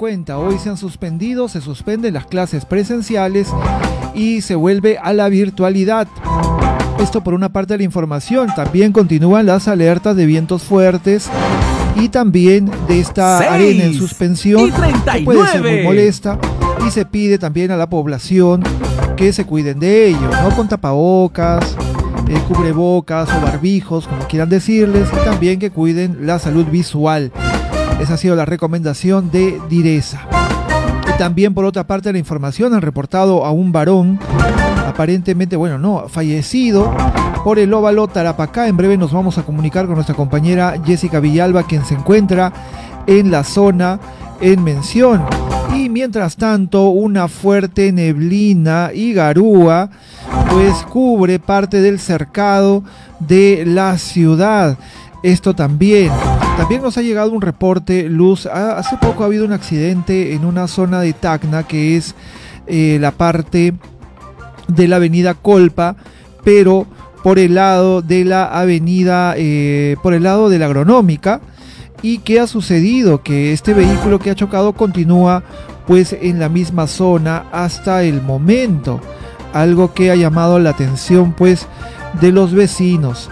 cuenta. Hoy se suspenden las clases presenciales y se vuelve a la virtualidad. Esto por una parte de la información. También continúan las alertas de vientos fuertes y también de esta arena en suspensión, que puede ser muy molesta, y se pide también a la población que se cuiden de ello, ¿no? Con tapabocas, cubrebocas o barbijos, como quieran decirles, y también que cuiden la salud visual. Esa ha sido la recomendación de Direza. Y también por otra parte de la información han reportado a un varón aparentemente, fallecido por el óvalo Tarapacá. En breve nos vamos a comunicar con nuestra compañera Jessica Villalba, quien se encuentra en la zona en mención. Y mientras tanto, una fuerte neblina y garúa pues cubre parte del cercado de la ciudad. Esto también nos ha llegado un reporte, Luz. Hace poco ha habido un accidente en una zona de Tacna, que es la parte de la avenida Colpa, pero por el lado de la avenida, por el lado de la Agronómica. ¿Y qué ha sucedido? Que este vehículo que ha chocado continúa pues en la misma zona hasta el momento. Algo que ha llamado la atención pues de los vecinos.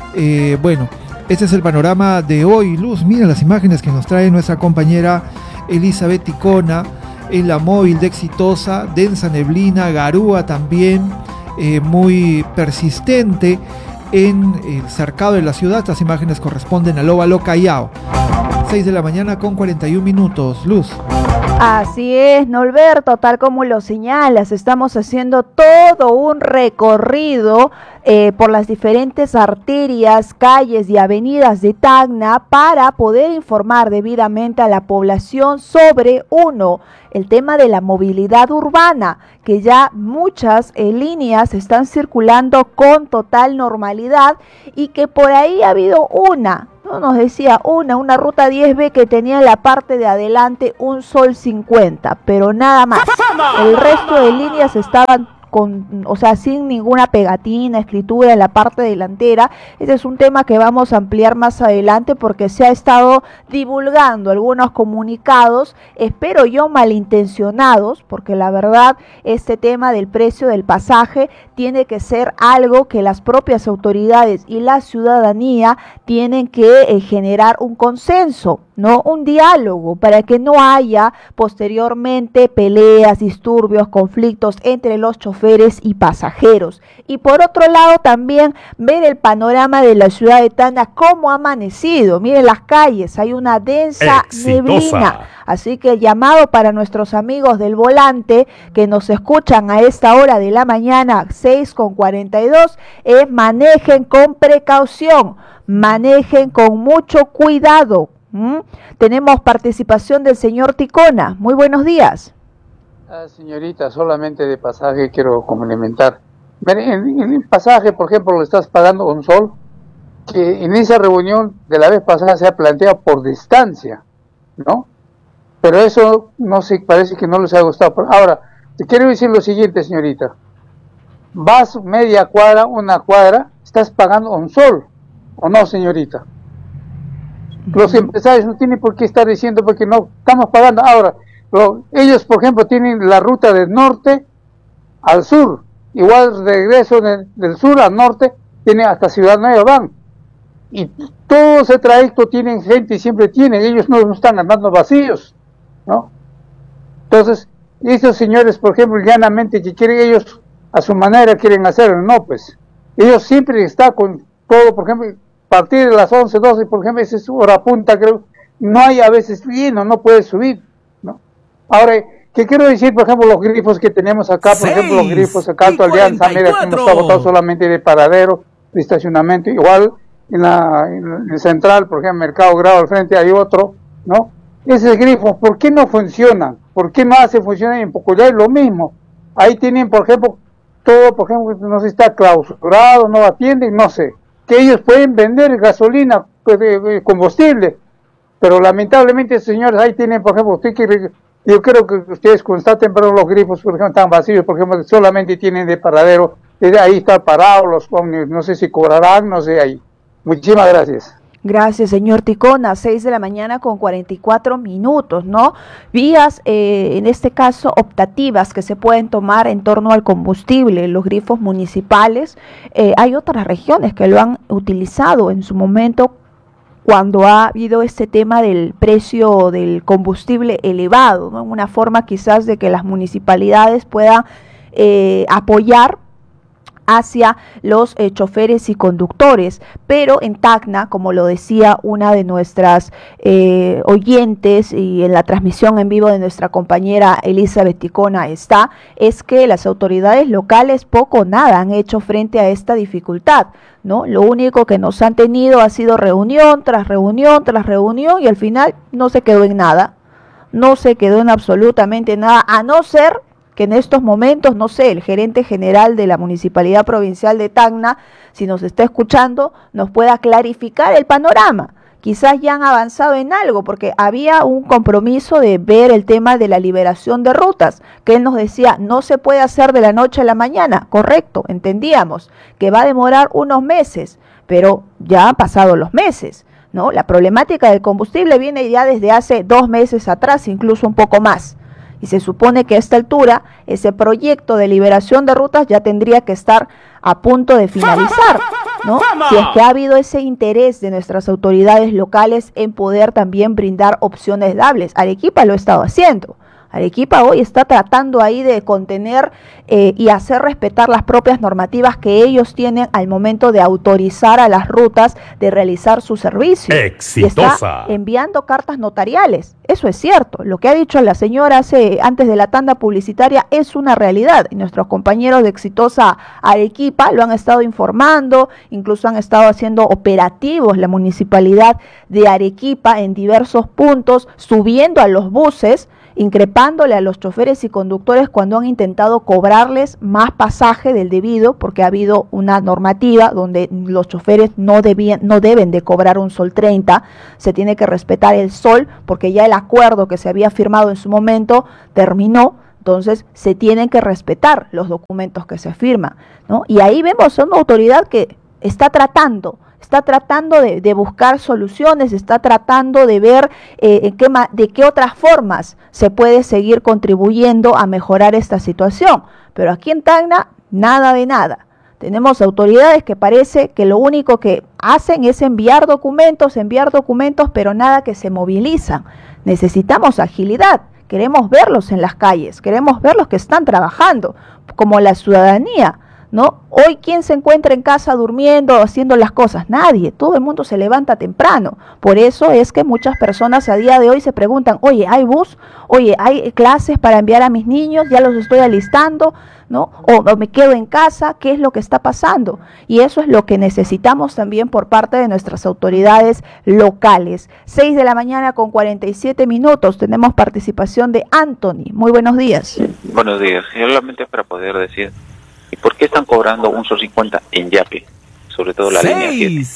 Este es el panorama de hoy, Luz. Mira las imágenes que nos trae nuestra compañera Elizabeth Ticona en la móvil de Exitosa. Densa neblina, garúa también, muy persistente en el cercado de la ciudad. Estas imágenes corresponden al óvalo Callao. 6 de la mañana con 41 minutos, Luz. Así es, Norberto, tal como lo señalas, estamos haciendo todo un recorrido por las diferentes arterias, calles y avenidas de Tacna para poder informar debidamente a la población sobre, el tema de la movilidad urbana, que ya muchas líneas están circulando con total normalidad y que por ahí ha habido nos decía una ruta 10B que tenía en la parte de adelante un sol 50, pero nada más. El resto de líneas estaban sin ninguna pegatina, escritura en la parte delantera. Ese es un tema que vamos a ampliar más adelante porque se ha estado divulgando algunos comunicados, espero yo malintencionados, porque la verdad este tema del precio del pasaje tiene que ser algo que las propias autoridades y la ciudadanía tienen que generar un consenso, ¿no? Un diálogo para que no haya posteriormente peleas, disturbios, conflictos entre los choferes y pasajeros. Y por otro lado también ver el panorama de la ciudad de Tacna, cómo ha amanecido. Miren las calles, hay una densa neblina. Así que llamado para nuestros amigos del volante que nos escuchan a esta hora de la mañana, 6:42, es manejen con precaución, manejen con mucho cuidado. Tenemos participación del señor Ticona. Muy buenos días. Señorita, solamente de pasaje quiero complementar. En el pasaje, por ejemplo, lo estás pagando un sol, que en esa reunión de la vez pasada se ha planteado por distancia, ¿no? Pero eso no sé, parece que no les ha gustado. Ahora, te quiero decir lo siguiente, señorita. Vas media cuadra, una cuadra, estás pagando un sol, ¿o no, señorita? Los empresarios no tienen por qué estar diciendo porque no estamos pagando. Ahora, ellos, por ejemplo, tienen la ruta del norte al sur. Igual regreso del sur al norte, tiene hasta Ciudad Nueva van. Y todo ese trayecto tienen gente y siempre tienen. Ellos no están andando vacíos, ¿no? Entonces, esos señores, por ejemplo, llanamente que quieren ellos a su manera quieren hacerlo, no, pues. Ellos siempre están con todo, por ejemplo, a partir de las 11, 12, por ejemplo, esa es hora punta, creo, no hay a veces lleno, no puede subir, ¿no? Ahora, ¿qué quiero decir, por ejemplo, los grifos que tenemos acá, por ejemplo, los grifos acá, Alto Alianza, mira, como está botado solamente de paradero, de estacionamiento, igual en el central, por ejemplo, Mercado Grado al frente hay otro, ¿no? Esos grifos, ¿por qué no funcionan? ¿Por qué no hace funcionar en Pocoyay lo mismo? Ahí tienen, por ejemplo, todo, por ejemplo, no sé, está clausurado, no atienden, no sé. Que ellos pueden vender gasolina, combustible, pero lamentablemente, señores, ahí tienen, por ejemplo, yo creo que ustedes constaten, pero los grifos, por ejemplo, están vacíos, por ejemplo, solamente tienen de paradero, desde ahí está parado, los ómnibus, no sé si cobrarán, no sé, ahí. Muchísimas gracias. Gracias, señor Ticona. 6 de la mañana con 44 minutos, ¿no? Vías, en este caso, optativas que se pueden tomar en torno al combustible, los grifos municipales. Hay otras regiones que lo han utilizado en su momento cuando ha habido este tema del precio del combustible elevado, ¿no? Una forma quizás de que las municipalidades puedan apoyar hacia los choferes y conductores, pero en Tacna, como lo decía una de nuestras oyentes y en la transmisión en vivo de nuestra compañera Elizabeth Ticona es que las autoridades locales poco o nada han hecho frente a esta dificultad, ¿no? Lo único que nos han tenido ha sido reunión tras reunión tras reunión y al final no se quedó en nada, no se quedó en absolutamente nada, a no ser que en estos momentos, no sé, el gerente general de la Municipalidad Provincial de Tacna, si nos está escuchando, nos pueda clarificar el panorama. Quizás ya han avanzado en algo, porque había un compromiso de ver el tema de la liberación de rutas, que él nos decía, no se puede hacer de la noche a la mañana. Correcto, entendíamos que va a demorar unos meses, pero ya han pasado los meses, ¿no? La problemática del combustible viene ya desde hace 2 meses atrás, incluso un poco más. Y se supone que a esta altura ese proyecto de liberación de rutas ya tendría que estar a punto de finalizar, ¿no? Si es que ha habido ese interés de nuestras autoridades locales en poder también brindar opciones dables. Arequipa lo ha estado haciendo. Arequipa hoy está tratando ahí de contener y hacer respetar las propias normativas que ellos tienen al momento de autorizar a las rutas de realizar su servicio. ¡Exitosa! Y está enviando cartas notariales. Eso es cierto. Lo que ha dicho la señora antes de la tanda publicitaria es una realidad. Y nuestros compañeros de Exitosa Arequipa lo han estado informando, incluso han estado haciendo operativos la municipalidad de Arequipa en diversos puntos, subiendo a los buses, increpándole a los choferes y conductores cuando han intentado cobrarles más pasaje del debido, porque ha habido una normativa donde los choferes no deben de cobrar un sol 30, se tiene que respetar el sol, porque ya el acuerdo que se había firmado en su momento terminó, entonces se tienen que respetar los documentos que se firman, ¿no? Y ahí vemos a una autoridad que está tratando de buscar soluciones, está tratando de ver de qué otras formas se puede seguir contribuyendo a mejorar esta situación. Pero aquí en Tacna, nada de nada. Tenemos autoridades que parece que lo único que hacen es enviar documentos, pero nada que se movilizan. Necesitamos agilidad. Queremos verlos en las calles, queremos verlos que están trabajando, como la ciudadanía, ¿no? Hoy, ¿quién se encuentra en casa durmiendo, haciendo las cosas? Nadie, todo el mundo se levanta temprano. Por eso es que muchas personas a día de hoy se preguntan, oye, ¿hay bus? Oye, ¿hay clases para enviar a mis niños? ¿Ya los estoy alistando? ¿No? O me quedo en casa, ¿qué es lo que está pasando? Y eso es lo que necesitamos también por parte de nuestras autoridades locales. 6 de la mañana con 47 minutos, tenemos participación de Anthony. Muy buenos días. Buenos días, solamente para poder decir, ¿y por qué están cobrando un sol 50 en Yape? Sobre todo la línea 7.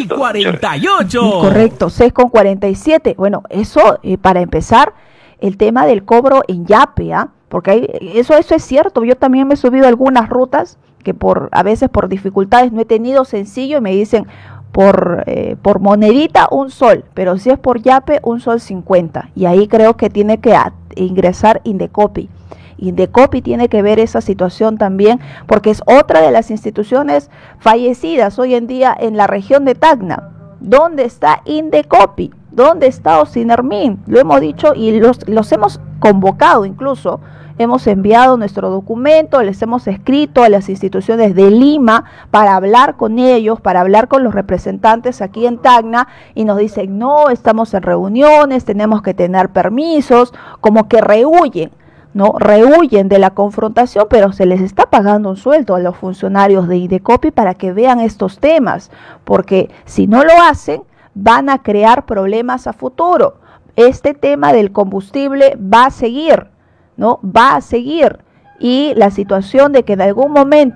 6:48. Correcto, 6:47. Bueno, eso para empezar, el tema del cobro en Yape, porque eso es cierto. Yo también me he subido a algunas rutas que a veces por dificultades no he tenido sencillo y me dicen por monedita un sol, pero si es por Yape un sol 50. Y ahí creo que tiene que ingresar Indecopi. Indecopi tiene que ver esa situación también, porque es otra de las instituciones fallecidas hoy en día en la región de Tacna. ¿Dónde está Indecopi? ¿Dónde está Ocinermin? Lo hemos dicho y los hemos convocado incluso. Hemos enviado nuestro documento, les hemos escrito a las instituciones de Lima para hablar con ellos, para hablar con los representantes aquí en Tacna, y nos dicen, no, estamos en reuniones, tenemos que tener permisos, como que rehuyen. No rehuyen de la confrontación, pero se les está pagando un sueldo a los funcionarios de Indecopi para que vean estos temas, porque si no lo hacen, van a crear problemas a futuro. Este tema del combustible va a seguir, ¿no? Va a seguir. Y la situación de que en algún momento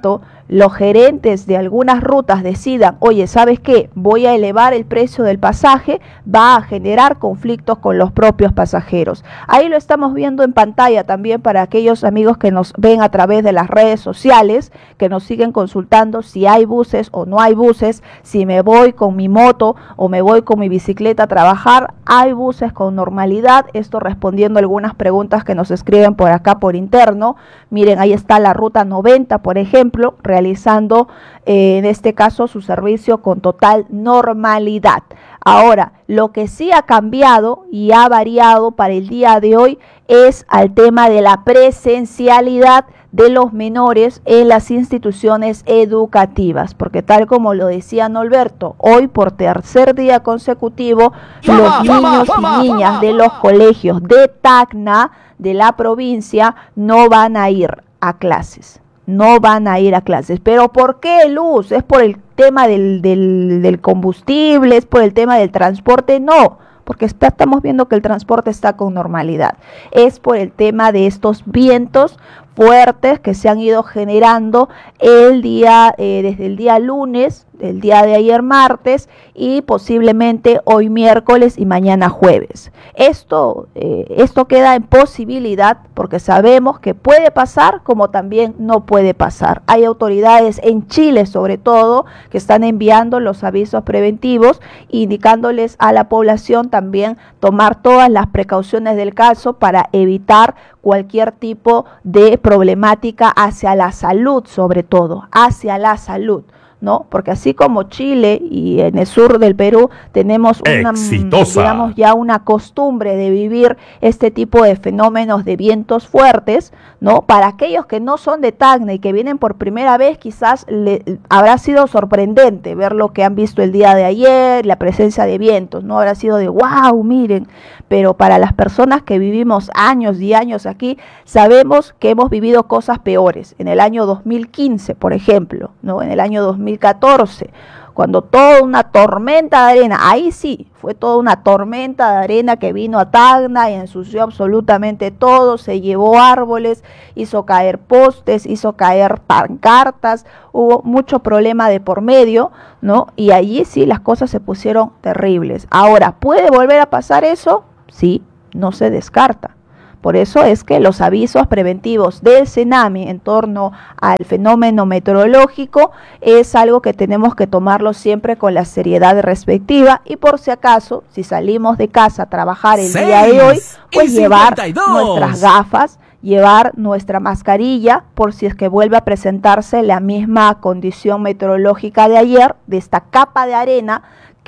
los gerentes de algunas rutas decidan, oye, ¿sabes qué? Voy a elevar el precio del pasaje, va a generar conflictos con los propios pasajeros. Ahí lo estamos viendo en pantalla también para aquellos amigos que nos ven a través de las redes sociales, que nos siguen consultando si hay buses o no hay buses, si me voy con mi moto o me voy con mi bicicleta a trabajar. Hay buses con normalidad, esto respondiendo a algunas preguntas que nos escriben por acá por interno. Miren, ahí está la ruta 90, por ejemplo, realizando en este caso su servicio con total normalidad. Ahora, lo que sí ha cambiado y ha variado para el día de hoy es al tema de la presencialidad de los menores en las instituciones educativas, porque tal como lo decía Norberto, hoy por tercer día consecutivo los niños y niñas de los colegios de Tacna, de la provincia, no van a ir a clases. No van a ir a clases. ¿Pero por qué, Luz? ¿Es por el tema del combustible? ¿Es por el tema del transporte? No, porque estamos viendo que el transporte está con normalidad. Es por el tema de estos vientos fuertes que se han ido generando desde el día lunes, el día de ayer martes y posiblemente hoy miércoles y mañana jueves. Esto queda en posibilidad porque sabemos que puede pasar como también no puede pasar. Hay autoridades en Chile sobre todo que están enviando los avisos preventivos indicándoles a la población también tomar todas las precauciones del caso para evitar cualquier tipo de problemática hacia la salud, sobre todo, hacia la salud, ¿no? Porque así como Chile y en el sur del Perú tenemos digamos ya una costumbre de vivir este tipo de fenómenos de vientos fuertes, ¿no? Para aquellos que no son de Tacna y que vienen por primera vez, quizás habrá sido sorprendente ver lo que han visto el día de ayer, la presencia de vientos, ¿no? Habrá sido de wow, miren, pero para las personas que vivimos años y años aquí, sabemos que hemos vivido cosas peores. En el año 2015, por ejemplo, ¿no? En el año 2014, cuando toda una tormenta de arena, ahí sí, fue toda una tormenta de arena que vino a Tacna y ensució absolutamente todo, se llevó árboles, hizo caer postes, hizo caer pancartas, hubo mucho problema de por medio, ¿no? Y allí sí las cosas se pusieron terribles. Ahora, ¿puede volver a pasar eso? Sí, no se descarta. Por eso es que los avisos preventivos del CENAMI en torno al fenómeno meteorológico es algo que tenemos que tomarlo siempre con la seriedad respectiva y por si acaso, si salimos de casa a trabajar el día de hoy, pues llevar nuestras gafas, llevar nuestra mascarilla por si es que vuelve a presentarse la misma condición meteorológica de ayer, de esta capa de arena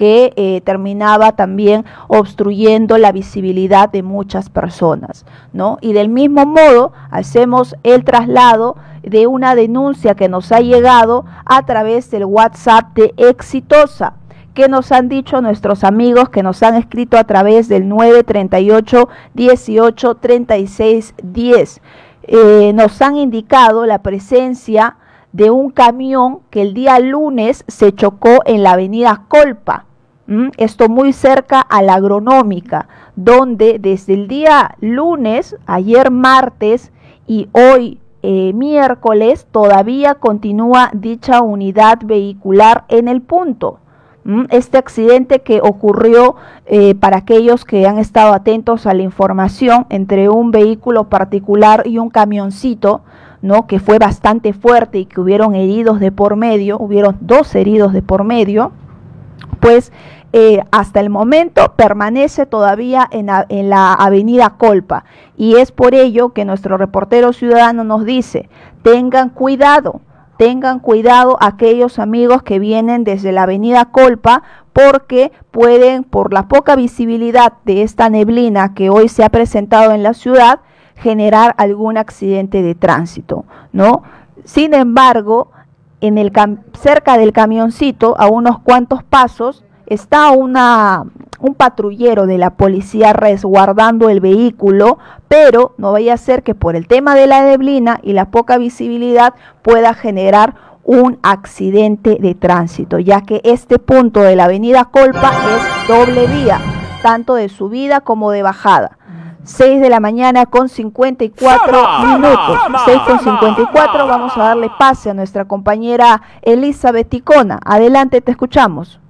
que terminaba también obstruyendo la visibilidad de muchas personas, ¿no? Y del mismo modo hacemos el traslado de una denuncia que nos ha llegado a través del WhatsApp de Exitosa, que nos han dicho nuestros amigos que nos han escrito a través del 938 18 36 10. Nos han indicado la presencia de un camión que el día lunes se chocó en la avenida Colpa. Esto muy cerca a la Agronómica, donde desde el día lunes, ayer martes y hoy miércoles todavía continúa dicha unidad vehicular en el punto. Este accidente que ocurrió, para aquellos que han estado atentos a la información, entre un vehículo particular y un camioncito, ¿no? Que fue bastante fuerte y que hubieron heridos de por medio, hubieron 2 heridos de por medio, pues hasta el momento permanece todavía en la avenida Colpa y es por ello que nuestro reportero ciudadano nos dice, tengan cuidado aquellos amigos que vienen desde la avenida Colpa porque pueden, por la poca visibilidad de esta neblina que hoy se ha presentado en la ciudad, generar algún accidente de tránsito, ¿no? Sin embargo, cerca del camioncito, a unos cuantos pasos, está un patrullero de la policía resguardando el vehículo, pero no vaya a ser que por el tema de la neblina y la poca visibilidad pueda generar un accidente de tránsito, ya que este punto de la avenida Colpa es doble vía, tanto de subida como de bajada. 6 de la mañana con 54 minutos. 6:54, vamos a darle pase a nuestra compañera Elizabeth Ticona. Adelante, te escuchamos.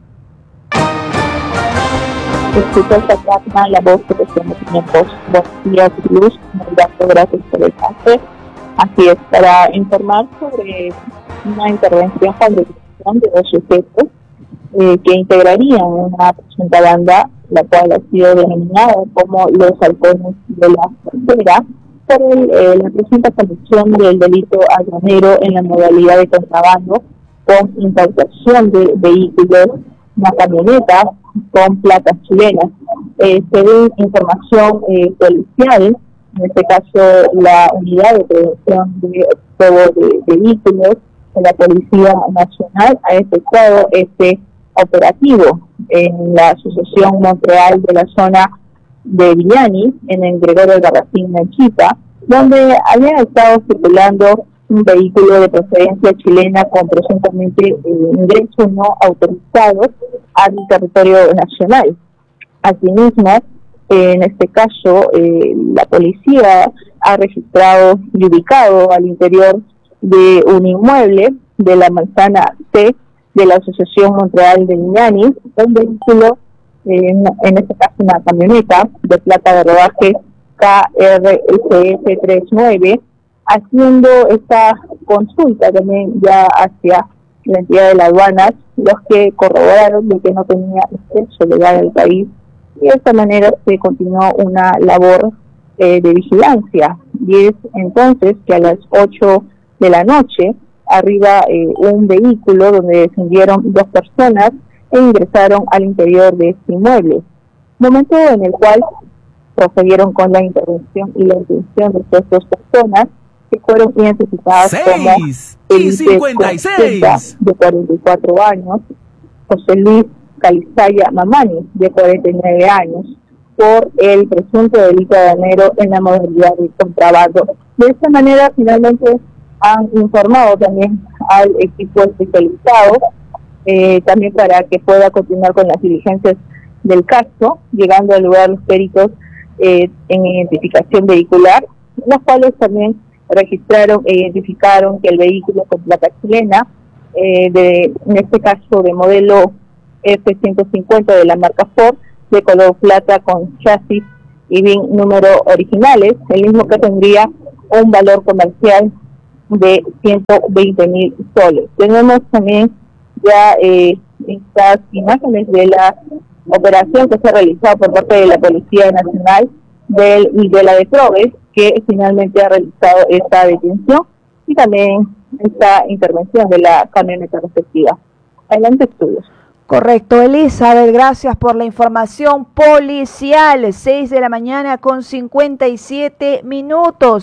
Escucha esta plata, la voz de los conocimientos. Buenos días, Luz. Gracias por el pase. Así es, para informar sobre una intervención con detección de dos sujetos que integrarían una presunta banda, la cual ha sido denominada como los halcones de la frontera, por la presunta comisión del delito allanero en la modalidad de contrabando con importación de vehículos, una camioneta con placas chilenas. Según información policial, en este caso la unidad de prevención de robo de vehículos de la Policía Nacional ha efectuado este operativo en la Asociación Montreal de la zona de Villanis, en el Gregorio Albarracín Nachita, donde había estado circulando un vehículo de procedencia chilena con presuntamente ingresos no autorizados al territorio nacional. Asimismo, en este caso, la policía ha registrado y ubicado al interior de un inmueble de la manzana C de la Asociación Montreal de Villanis un vehículo, en este caso una camioneta de placa de rodaje KRSF39, haciendo esta consulta también ya hacia la entidad de las aduanas, los que corroboraron de que no tenía acceso legal al país, y de esta manera se continuó una labor de vigilancia. Y es entonces que a las 8 de la noche arriba un vehículo donde descendieron dos personas e ingresaron al interior de este inmueble, momento en el cual procedieron con la intervención y la detención de estas dos personas, que fueron identificadas como Felipe Costa, de 44 años, José Luis Calizaya Mamani, de 49 años, por el presunto delito aduanero en la modalidad de contrabando. De esta manera, finalmente, han informado también al equipo especializado, también para que pueda continuar con las diligencias del caso, llegando al lugar los peritos en identificación vehicular, los cuales también registraron e identificaron que el vehículo con placa chilena, en este caso de modelo F-150 de la marca Ford, de color plata con chasis y VIN número originales, el mismo que tendría un valor comercial de 120,000 soles. Tenemos también ya estas imágenes de la operación que se ha realizado por parte de la Policía Nacional y de la de Probes, que finalmente ha realizado esta detención y también esta intervención de la camioneta respectiva. Adelante, estudios. Correcto, Elizabeth, gracias por la información policial. 6 de la mañana con 57 minutos,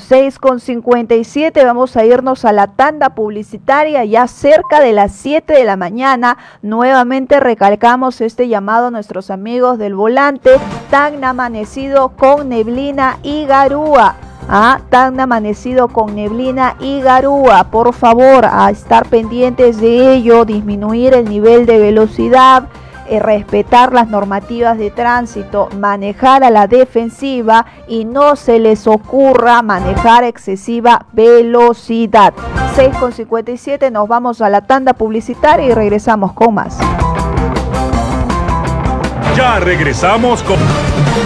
6:57, vamos a irnos a la tanda publicitaria ya cerca de las 7 de la mañana. Nuevamente recalcamos este llamado a nuestros amigos del volante, tan amanecido con neblina y garúa. Tan amanecido con neblina y garúa, por favor, a estar pendientes de ello, disminuir el nivel de velocidad, respetar las normativas de tránsito, manejar a la defensiva y no se les ocurra manejar excesiva velocidad. 6:57, nos vamos a la tanda publicitaria y regresamos con más. Ya regresamos con